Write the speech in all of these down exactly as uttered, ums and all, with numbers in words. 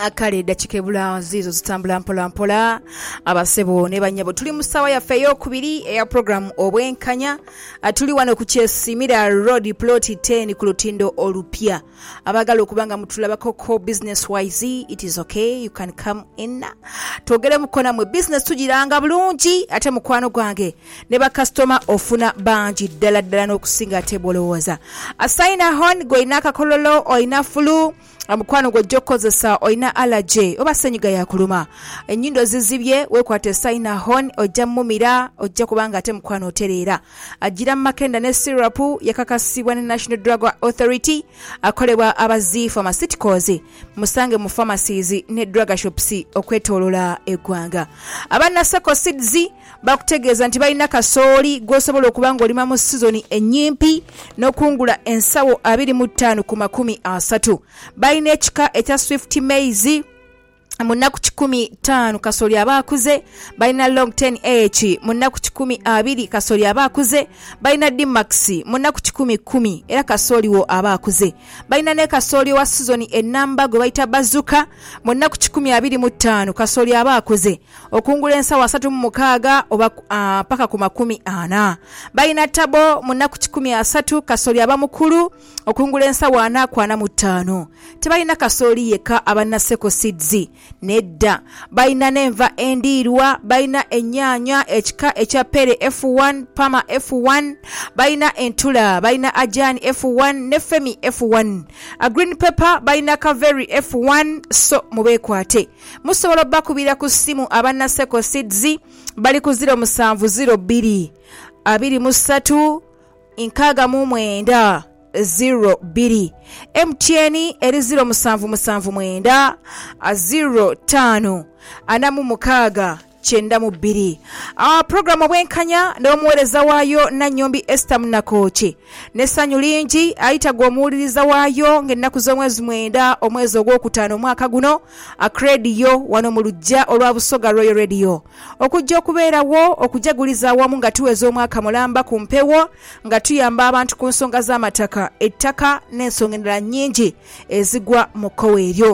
Akale dakika bula zizo zitambula mpola mpola abasebo ne banyabo tuli musawa ya feyo kubiri ya program obwenkanya tuli wano ku Kyesimira Road plot ten ku lutindo olupya abagala okubanga mutulaba koko business wise it is okay you can come in togere mukona mu business tujiranga bulungi ate mukwano gwange ne ba customer ofuna banji dala dala n'okusinga tebolowoza asaina hon goinaka kololo oina fulu amukwano go jokozesa oina allergy oba senyiga yakuluma enyindo zizibye wekwate saina hon ojja mumira ojja kubanga ate mukwano oterera agira makenda ne syrup yakakasibwa ne National Drug Authority akolebwa abazi pharmaceuticals musange mu pharmacies ne drug shops okwetolola egwanga abana sako seeds bakutegeeza nti balina kasooli gwosobola okubanga olima mu season enyimpi n'okungula ensawo abiri mu ttaano ku makumi asatu balina ekika ekya Swift Maize munaku kikumi tano kasoli abakuze balina long ten H munaku kikumi abiri kasoli abakuze balina D-Max munaku kikumi kumi era kasoli wo abakuze balina ne kasoli wa season enamba gwe bayita bazuka munaku kikumi abiri mu ttaano kasoli abakuze okungula ensawa asatu mu mukaaga oba uh, paka ku makumi ana balina tabo munaku kikumi asatu kasoli abamukulu okungula ensawa ana kwana mu ttaano tebalina kasoli yeka abana seko seeds nedda balina nenva endirwa balina enyanya ekika ekya pere F one pama F one balina entula balina ajani F one ne femi F one a green pepper balina kaveri F one so mubekwate musobola bakubira ku simu abana seko seeds bali ku zero musanvu zero bbiri abiri mu ssatu inkaga mu mwenda zero biri M T N eri zero musanvu musanvu mwenda a zero tano anamu mukaga chenda mu biri our program obwenkanya n'omuwereza waayo Nanyombi Esther Munakoche ne sanyu lingi ayita gwomuwuliriza waayo ng'ennaku z'omwezi mwenda omwezi ogwokutaano omwaka guno akrediyo wano mu lujja olwa Busoga Royal Radio okujja okubeerawo okujaguliza awamu nga tuweza omwaka mulamba ku mpewo nga tuyamba abantu ku nsonga z'amataka ettaka n'ensonga endala nnyingi ezigwa mu kkowe eryo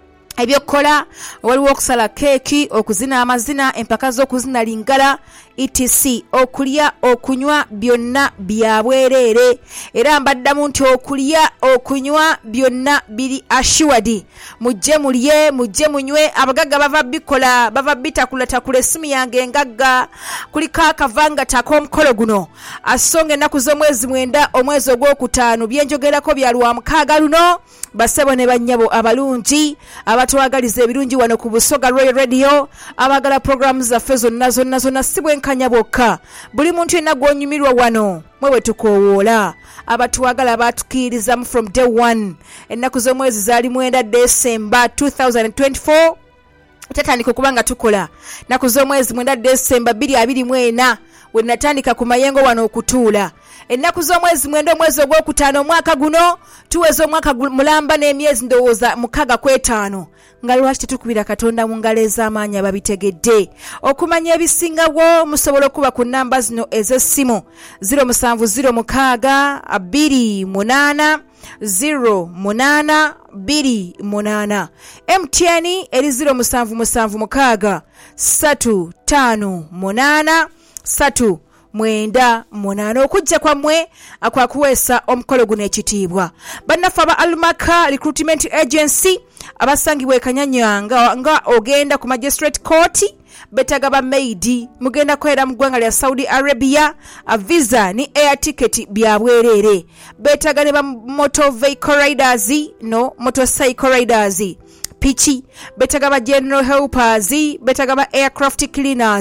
ebyokola waliwo okusala keeki okuzina amazina empaka z'okuzina lingala etc okulya okunywa byonna byabwereere era mbaddamu nti okulya okunywa byonna biri assured mujje mulye mujje munywe abagagga bava bikola bava bitakulatakuleta essimu yange engagga kuliko akavanga tak'omukolo guno asonga ennaku z'omwezi mwenda omwezi ogwokutaano byenjogerako bya lwa mukaaga luno basebo ne bannyabo abalungi abatwagaliza ebirungi wano ku Busoga Royal Radio abagala programs zaffe zonna zonna zonna sibwenkanya bokka buli muntu yenna gwonyumirwa wano mwewe tukowoola abatwagala batukiriza from day one ennaku z'omwezi zaali mwenda December twenty twenty-four tatandika okubanga tukola naku z'omwezi mwenda December bbiri abiri mu ena we natandika ku mayengo wano okutuula ennaku z'omwezi mwenda omwezi ogwokutaano omwaka guno tuweza omwaka mulamba n'emyezi ndowooza mukaga kwetaano nga lwaki tetukubira Katonda mu ngalo ez'amaanyi ababitegedde okumanya ebisingawo musobola okuba ku namba zino ez'essimu zero musanvu zero mukaaga bbiri munaana zero munaana bbiri munaana M T N eri zero musanvu musanvu mukaaga ssatu ttaano munaana ssatu mwenda munaana okujja kwammwe akwakuweesa omukolo guno ekitiibwa bannaffe aba Almaka Recruitment Agency abasangibwa ekanyanyanga nga ogenda ku Magistrate Court betaga ba maid mugenda kwera mu ggwanga lya Saudi Arabia a visa ni air ticket byabwereere betaga ne ba motor vehicle riders no motorcycle riders pichi betaga ba general helpers betaga ba aircraft cleaners